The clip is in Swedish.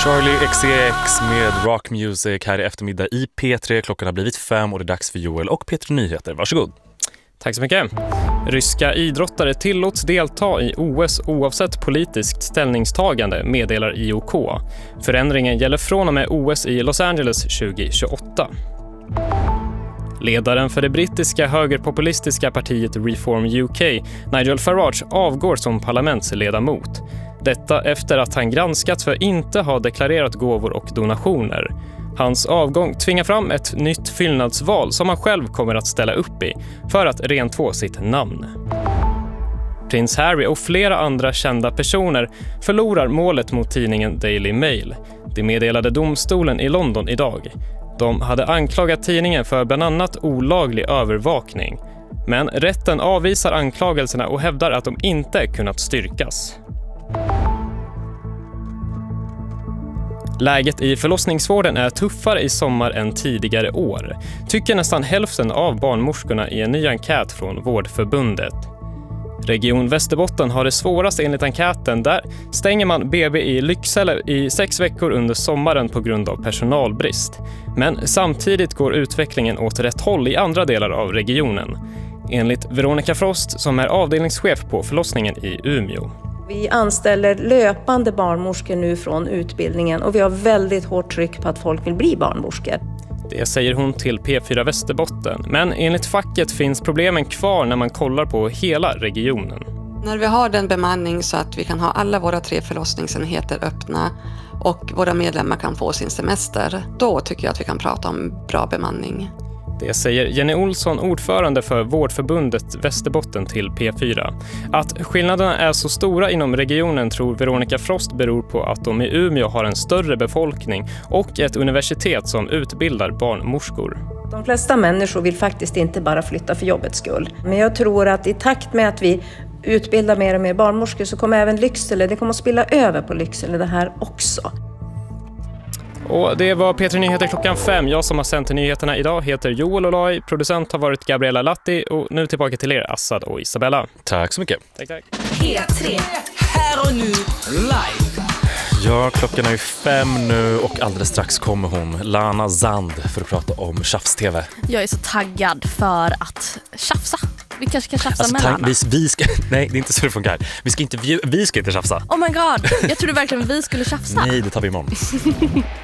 Charlie XCX med Rock Music här i eftermiddag i P3. Klockan har blivit 5 och det är dags för Joel och Peter Nyheter. Varsågod. Tack så mycket. Ryska idrottare tillåts delta i OS oavsett politiskt ställningstagande, meddelar IOK. Förändringen gäller från och med OS i Los Angeles 2028. Ledaren för det brittiska högerpopulistiska partiet Reform UK, Nigel Farage, avgår som parlamentsledamot. Detta efter att han granskats för inte ha deklarerat gåvor och donationer. Hans avgång tvingar fram ett nytt fyllnadsval som han själv kommer att ställa upp i för att rentvå sitt namn. Prins Harry och flera andra kända personer förlorar målet mot tidningen Daily Mail. Det meddelade domstolen i London idag. De hade anklagat tidningen för bland annat olaglig övervakning. Men rätten avvisar anklagelserna och hävdar att de inte kunnat styrkas. Läget i förlossningsvården är tuffare i sommar än tidigare år, tycker nästan hälften av barnmorskorna i en ny enkät från Vårdförbundet. Region Västerbotten har det svårast enligt enkäten. Där stänger man BB i Lycksele i 6 veckor under sommaren på grund av personalbrist. Men samtidigt går utvecklingen åt rätt håll i andra delar av regionen. Enligt Veronica Frost, som är avdelningschef på förlossningen i Umeå. Vi anställer löpande barnmorskor nu från utbildningen och vi har väldigt hårt tryck på att folk vill bli barnmorskor. Det säger hon till P4 Västerbotten. Men enligt facket finns problemen kvar när man kollar på hela regionen. När vi har den bemanning så att vi kan ha alla våra 3 förlossningsenheter öppna och våra medlemmar kan få sin semester, då tycker jag att vi kan prata om bra bemanning. Det säger Jenny Olsson, ordförande för Vårdförbundet Västerbotten till P4. Att skillnaderna är så stora inom regionen tror Veronica Frost beror på att de i Umeå har en större befolkning och ett universitet som utbildar barnmorskor. De flesta människor vill faktiskt inte bara flytta för jobbets skull. Men jag tror att i takt med att vi utbildar mer och mer barnmorskor så kommer även Lycksele, det kommer att spilla över på Lycksele det här också. Och det var P3 Nyheter klockan 5. Jag som har sänt nyheterna idag heter Joel Olaj. Producent har varit Gabriella Latti. Och nu tillbaka till er, Assad och Isabella. Tack så mycket. Tack. P3. Här och nu, live. Ja, klockan är 5 nu och alldeles strax kommer hon, Lana Zand, för att prata om tjafs-tv. Jag är så taggad för att tjafsa. Vi kanske kan tjafsa med Lana. Vi ska, nej, det är inte så det funkar. Vi ska inte tjafsa. Oh my god, jag trodde verkligen vi skulle tjafsa. Nej, det tar vi imorgon.